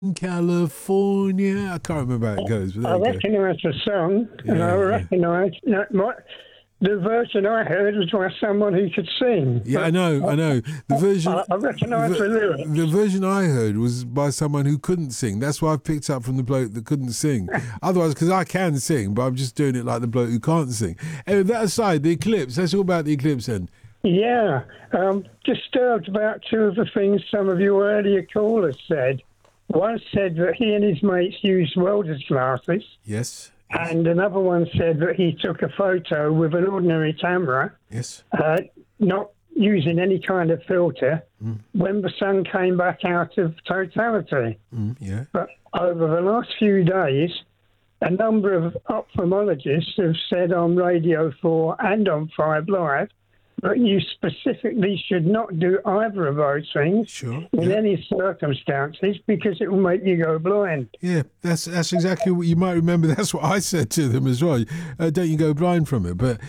California. I can't remember how it goes, but there I you go. recognise the song, and Yeah, I yeah. recognise the version I heard was by someone who could sing. Yeah, I know. The version, I recognise the lyrics. the version I heard was by someone who couldn't sing. That's why I picked up from the bloke that couldn't sing. Otherwise, because I can sing, but I'm just doing it like the bloke who can't sing. Anyway, that aside, the eclipse. Let's talk about the eclipse then. Yeah, disturbed about two of the things some of your earlier callers said. One said that he and his mates used welder's glasses, Yes. and another one said that he took a photo with an ordinary camera, Yes. not using any kind of filter, when the sun came back out of totality. Yeah. But over the last few days, a number of ophthalmologists have said on Radio 4 and on 5 Live that you specifically should not do either of those things Sure. in Yeah. any circumstances because it will make you go blind. Yeah, that's exactly what you might remember. That's what I said to them as well. Don't you go blind from it? But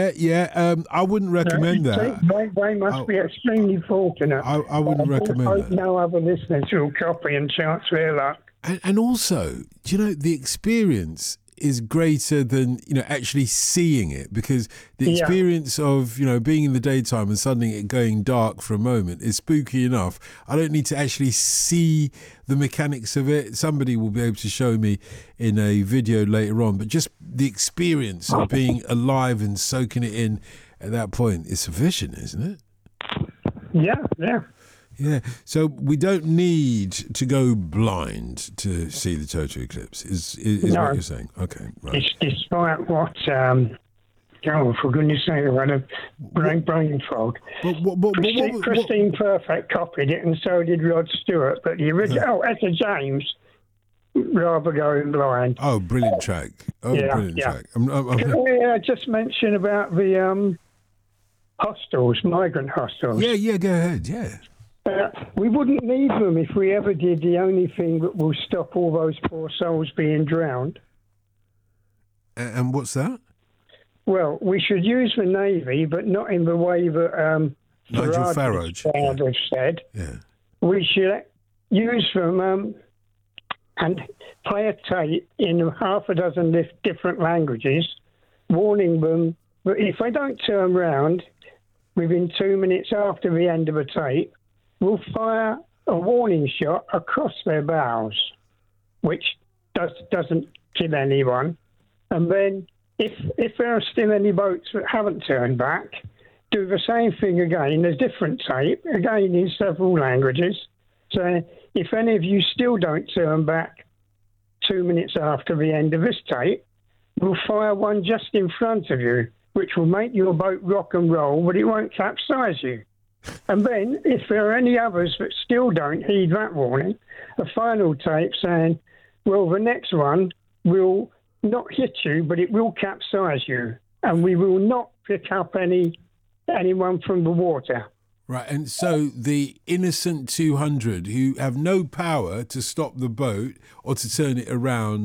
I wouldn't recommend that. They must be extremely fortunate. I wouldn't recommend I hope that. no other listeners will copy and chance their luck. And also, do you know, the experience is greater than, actually seeing it, because the Yeah. experience of, being in the daytime and suddenly it going dark for a moment is spooky enough. I don't need to actually see the mechanics of it. Somebody will be able to show me in a video later on, but just the experience of being alive and soaking it in at that point is sufficient, isn't it? Yeah. Yeah, so we don't need to go blind to see the total eclipse, is No. what you're saying. Okay, right. Despite what, for goodness sake, I had a brain fog. But Christine Perfect copied it, and so did Rod Stewart. But the original, Etta James, rather going blind. Oh, brilliant track. Brilliant track. Can we just mention about the hostels, migrant hostels? Yeah, go ahead, yeah. We wouldn't need them if we ever did the only thing that will stop all those poor souls being drowned. And what's that? Well, we should use the Navy, but not in the way that Nigel Farage have said. Yeah. We should use them and play a tape in half a dozen different languages, warning them that if they don't turn round within 2 minutes after the end of a tape, we'll fire a warning shot across their bows, which doesn't kill anyone. And then if there are still any boats that haven't turned back, do the same thing again, a different tape, again in several languages. So if any of you still don't turn back 2 minutes after the end of this tape, we'll fire one just in front of you, which will make your boat rock and roll, but it won't capsize you. And then, if there are any others that still don't heed that warning, a final tape saying, well, the next one will not hit you, but it will capsize you, and we will not pick up anyone from the water. Right, and so the innocent 200 who have no power to stop the boat or to turn it around